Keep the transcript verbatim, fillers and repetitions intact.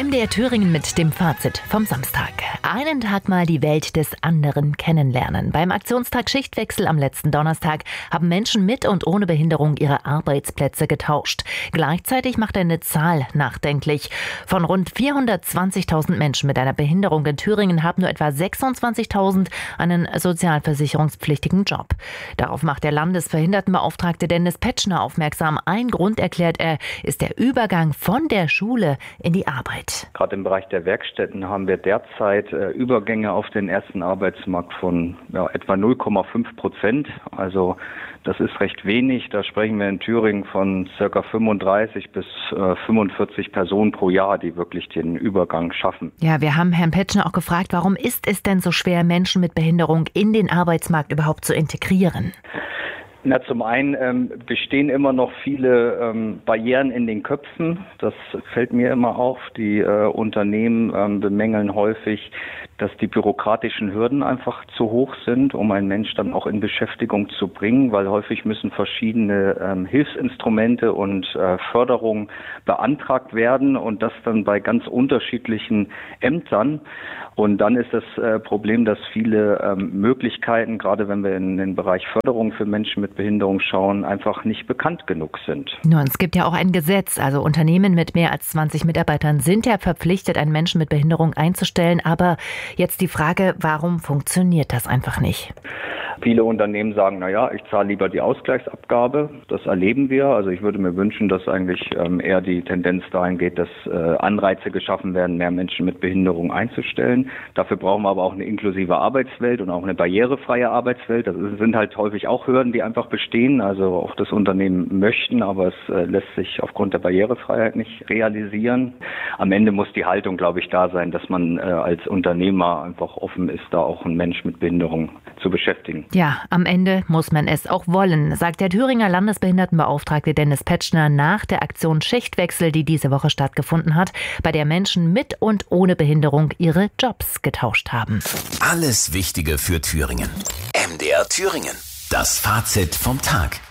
M D R Thüringen mit dem Fazit vom Samstag. Einen Tag mal die Welt des anderen kennenlernen. Beim Aktionstag Schichtwechsel am letzten Donnerstag haben Menschen mit und ohne Behinderung ihre Arbeitsplätze getauscht. Gleichzeitig macht eine Zahl nachdenklich. Von rund vierhundertzwanzigtausend Menschen mit einer Behinderung in Thüringen haben nur etwa sechsundzwanzigtausend einen sozialversicherungspflichtigen Job. Darauf macht der Landesbehindertenbeauftragte Dennis Petschner aufmerksam. Ein Grund, erklärt er, ist der Übergang von der Schule in die Arbeit. Gerade im Bereich der Werkstätten haben wir derzeit äh, Übergänge auf den ersten Arbeitsmarkt von ja, etwa null Komma fünf Prozent. Also das ist recht wenig. Da sprechen wir in Thüringen von ca. fünfunddreißig bis äh, fünfundvierzig Personen pro Jahr, die wirklich den Übergang schaffen. Ja, wir haben Herrn Petschner auch gefragt, warum ist es denn so schwer, Menschen mit Behinderung in den Arbeitsmarkt überhaupt zu integrieren? Na, zum einen ähm, bestehen immer noch viele ähm, Barrieren in den Köpfen. Das fällt mir immer auf. Die äh, Unternehmen ähm, bemängeln häufig, dass die bürokratischen Hürden einfach zu hoch sind, um einen Mensch dann auch in Beschäftigung zu bringen, weil häufig müssen verschiedene ähm, Hilfsinstrumente und äh, Förderungen beantragt werden und das dann bei ganz unterschiedlichen Ämtern. Und dann ist das äh, Problem, dass viele ähm, Möglichkeiten, gerade wenn wir in den Bereich Förderung für Menschen mit Behinderung schauen, einfach nicht bekannt genug sind. Nun, es gibt ja auch ein Gesetz. Also Unternehmen mit mehr als zwanzig Mitarbeitern sind ja verpflichtet, einen Menschen mit Behinderung einzustellen. Aber jetzt die Frage, warum funktioniert das einfach nicht? Viele Unternehmen sagen, na ja, ich zahle lieber die Ausgleichsabgabe. Das erleben wir. Also ich würde mir wünschen, dass eigentlich ähm, eher die Tendenz dahin geht, dass äh, Anreize geschaffen werden, mehr Menschen mit Behinderung einzustellen. Dafür brauchen wir aber auch eine inklusive Arbeitswelt und auch eine barrierefreie Arbeitswelt. Das sind halt häufig auch Hürden, die einfach bestehen. Also auch das Unternehmen möchten, aber es äh, lässt sich aufgrund der Barrierefreiheit nicht realisieren. Am Ende muss die Haltung, glaube ich, da sein, dass man äh, als Unternehmer einfach offen ist, da auch einen Mensch mit Behinderung zu beschäftigen. Ja, am Ende muss man es auch wollen, sagt der Thüringer Landesbehindertenbeauftragte Dennis Petschner nach der Aktion Schichtwechsel, die diese Woche stattgefunden hat, bei der Menschen mit und ohne Behinderung ihre Jobs getauscht haben. Alles Wichtige für Thüringen. M D R Thüringen. Das Fazit vom Tag.